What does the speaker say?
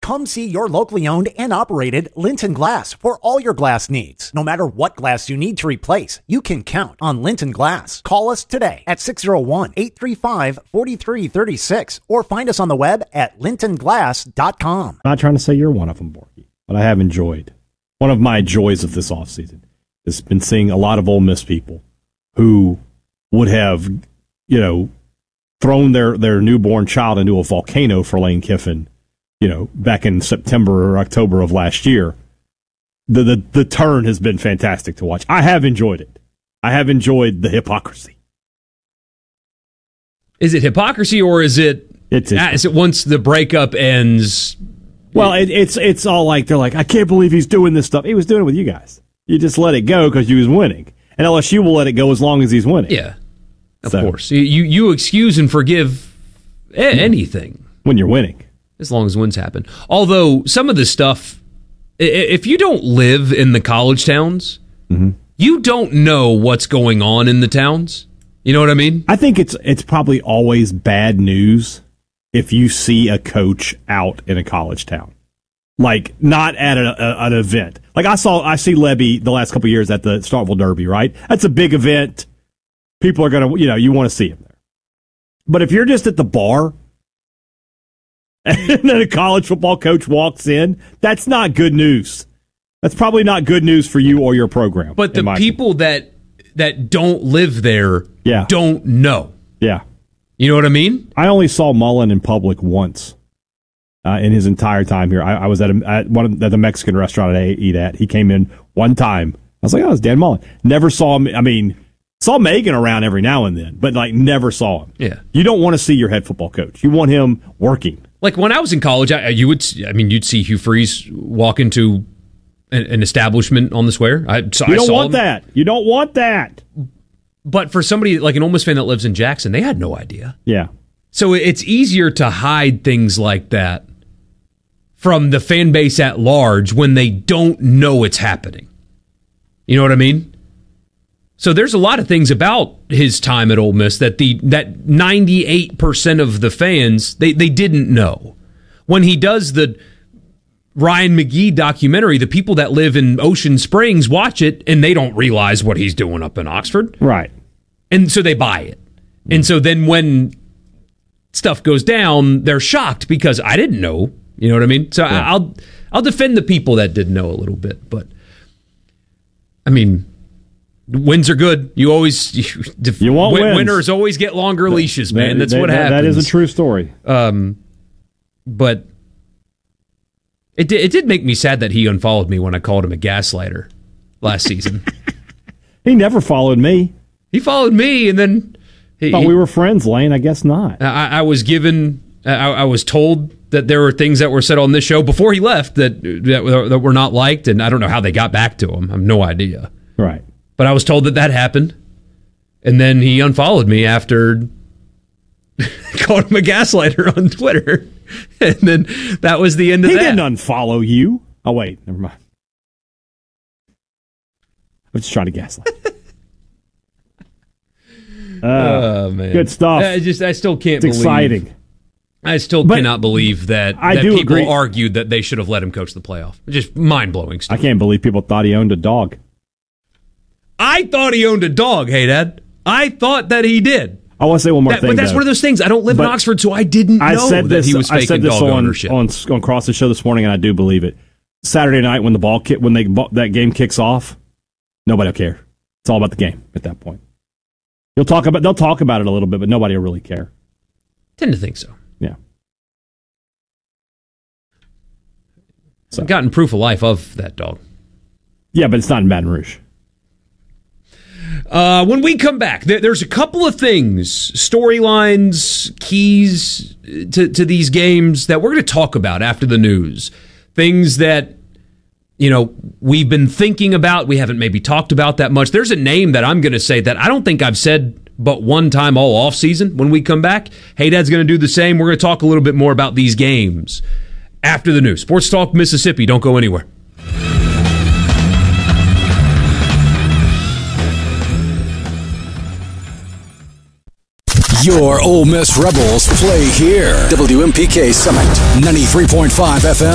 Come see your locally owned and operated Linton Glass for all your glass needs. No matter what glass you need to replace, you can count on Linton Glass. Call us today at 601-835-4336 or find us on the web at lintonglass.com. I'm not trying to say you're one of them, Borky, but I have enjoyed. One of my joys of this offseason has been seeing a lot of Ole Miss people who would have, thrown their newborn child into a volcano for Lane Kiffin, back in September or October of last year. The turn has been fantastic to watch. I have enjoyed it. I have enjoyed the hypocrisy. Is it hypocrisy or is it once the breakup ends? Well, it's all like they're like, I can't believe he's doing this stuff. He was doing it with you guys. You just let it go because you was winning. And LSU will let it go as long as he's winning. Yeah, of course. You excuse and forgive anything. When you're winning. As long as wins happen. Although some of this stuff, if you don't live in the college towns, you don't know what's going on in the towns. You know what I mean? I think it's probably always bad news if you see a coach out in a college town. Like, not at an event. Like, I see Lebby the last couple of years at the Starkville Derby, right? That's a big event. People are going to, you want to see him there. But if you're just at the bar and then a college football coach walks in, that's not good news. That's probably not good news for you or your program. But the people that don't live there don't know. Yeah. You know what I mean? I only saw Mullen in public once in his entire time here. I was at the Mexican restaurant I eat at. He came in one time. I was like, oh, it's Dan Mullen. Never saw him. I mean, saw Megan around every now and then, but never saw him. Yeah. You don't want to see your head football coach. You want him working. Like when I was in college, you'd see Hugh Freeze walk into an establishment on the square. You don't want that. You don't want that. But for somebody like an Ole Miss fan that lives in Jackson, they had no idea. Yeah. So it's easier to hide things like that from the fan base at large when they don't know it's happening. You know what I mean? So there's a lot of things about his time at Ole Miss that 98% of the fans, they didn't know. When he does the Ryan McGee documentary, the people that live in Ocean Springs watch it and they don't realize what he's doing up in Oxford. Right. And so they buy it. And so then when stuff goes down, they're shocked because I didn't know. You know what I mean? So yeah. I'll defend the people that did know a little bit. But, I mean, wins are good. You want wins. Winners always get longer leashes, man. That's what happens. That is a true story. But it did make me sad that he unfollowed me when I called him a gaslighter last season. He never followed me. He followed me, and then thought we were friends, Lane. I guess not. I was given. I was told that there were things that were said on this show before he left that were not liked, and I don't know how they got back to him. I have no idea. Right. But I was told that happened, and then he unfollowed me after called him a gaslighter on Twitter, and then that was the end of that. He didn't unfollow you. Oh, wait. Never mind. I'm just trying to gaslight. Oh, man. Good stuff. I still can't believe. It's exciting. I still cannot believe that people agree. Argued that they should have let him coach the playoff. Just mind-blowing stuff. I can't believe people thought he owned a dog. I thought he owned a dog, hey, Dad. I thought that he did. I want to say one more thing. But that's one of those things. I don't live in Oxford, so I didn't know that he was faking dog ownership. on Cross's show this morning, and I do believe it. Saturday night when that game kicks off, nobody will care. It's all about the game at that point. They'll talk about it a little bit, but nobody will really care. Tend to think so. Yeah. So. I've gotten proof of life of that dog. Yeah, but it's not in Baton Rouge. When we come back, there's a couple of things, storylines, keys to these games that we're going to talk about after the news. Things that, we've been thinking about. We haven't maybe talked about that much. There's a name that I'm going to say that I don't think I've said but one time all offseason when we come back. Hey, Dad's going to do the same. We're going to talk a little bit more about these games after the news. Sports Talk Mississippi. Don't go anywhere. Your Ole Miss Rebels play here. WMPK Summit, 93.5 FM.